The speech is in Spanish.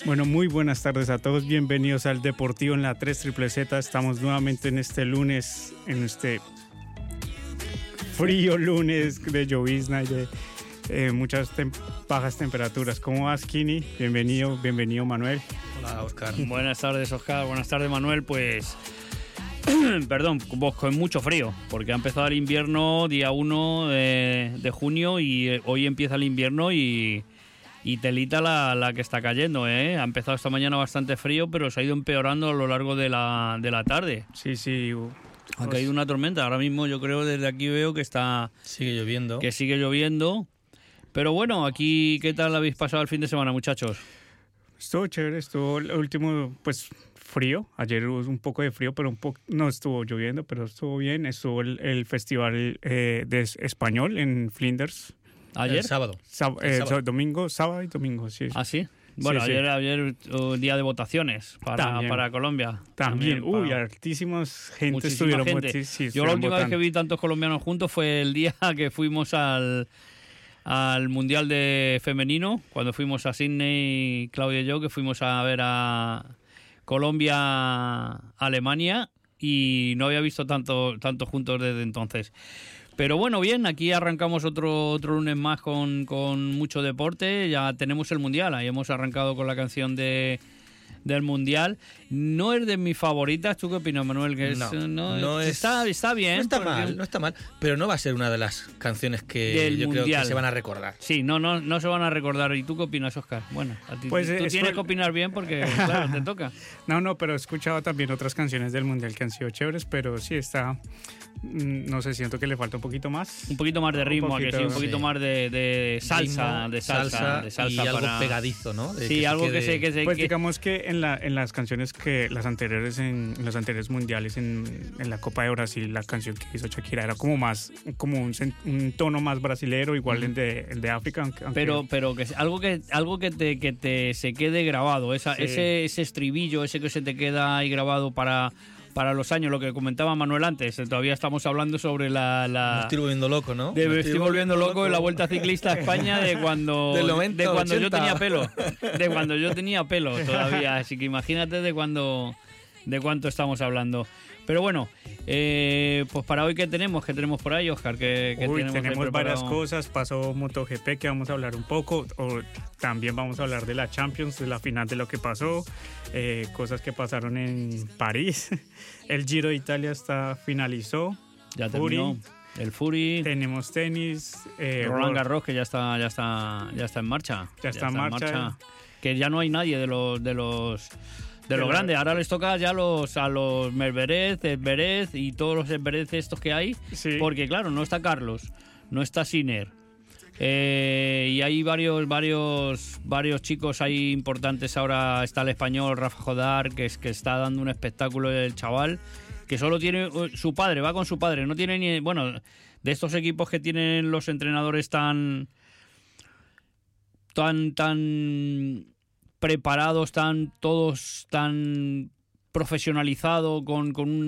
Bueno, muy buenas tardes a todos. Bienvenidos al Deportivo en la 3 Triple Z. Estamos nuevamente en este lunes, en este frío lunes de llovizna y de muchas bajas temperaturas. ¿Cómo vas, Kini? Bienvenido Manuel. Hola, Oscar. Buenas tardes, Oscar. Buenas tardes, Manuel. Pues, perdón, con mucho frío, porque ha empezado el invierno día 1 de junio y hoy empieza el invierno y telita la que está cayendo, ¿eh? Ha empezado esta mañana bastante frío, pero se ha ido empeorando a lo largo de la tarde. Sí. Ha caído una tormenta. Ahora mismo yo creo desde aquí veo que sigue lloviendo. Que sigue lloviendo. Pero bueno, aquí, ¿qué tal habéis pasado el fin de semana, muchachos? Estuvo chévere, estuvo el último, pues, frío. Ayer hubo un poco de frío, pero no estuvo lloviendo, pero estuvo bien. Estuvo el festival de español en Flinders. ¿Ayer? El sábado. Sábado y domingo, sí. ¿Ah, sí? Bueno, sí. ayer día de votaciones para Colombia. También. Altísimas gente muchísima estuvieron. gente. Sí, yo la última vez que vi tantos colombianos juntos fue el día que fuimos al Mundial de Femenino, cuando fuimos a Sydney, Claudia y yo, que fuimos a ver a Colombia-Alemania y no había visto tanto juntos desde entonces. Pero bueno, bien, aquí arrancamos otro lunes más con mucho deporte. Ya tenemos el Mundial, ahí hemos arrancado con la canción del Mundial. No es de mis favoritas. ¿Tú qué opinas, Manuel? Que está bien. No está mal, pero no va a ser una de las canciones que yo creo que se van a recordar. Sí, no se van a recordar. ¿Y tú qué opinas, Oscar? Bueno, a ti, pues, tú tienes que opinar bien porque, claro, te toca. No, pero he escuchado también otras canciones del Mundial que han sido chéveres, pero sí está... No sé, siento que le falta un poquito más. Un poquito más de ritmo, un poquito más de salsa, ritmo, de salsa y algo pegadizo, ¿no? Algo que se pues digamos que en las canciones que las anteriores en los anteriores mundiales en la Copa de Brasil, la canción que hizo Shakira era como un tono más brasilero, igual el de África, pero que algo que te se quede grabado, ese estribillo, ese que se te queda ahí grabado para los años, lo que comentaba Manuel antes. Todavía estamos hablando sobre Me estoy volviendo loco, ¿no? Me estoy volviendo loco en la Vuelta Ciclista a España de cuando yo tenía pelo. De cuando yo tenía pelo todavía. Así que imagínate de cuánto estamos hablando. Pero bueno, pues para hoy, ¿qué tenemos por ahí, Oscar? Tenemos varias cosas. Pasó MotoGP, que vamos a hablar un poco. También vamos a hablar de la Champions, de la final, de lo que pasó. Cosas que pasaron en París. El Giro de Italia finalizó. Ya terminó. El Fury. Tenemos tenis. Roland Garros, que ya está en marcha. Ya está en marcha. Que ya no hay nadie de los grandes. Ahora les toca ya a los Medvedev y todos los Medvedev estos que hay. Sí. Porque claro, no está Carlos, no está Sinner. Y hay varios chicos ahí importantes. Ahora está el español Rafa Jodar, que está dando un espectáculo, el chaval, que solo tiene su padre, va con su padre, no tiene ni... Bueno, de estos equipos que tienen los entrenadores tan preparados, todos tan profesionalizados, con un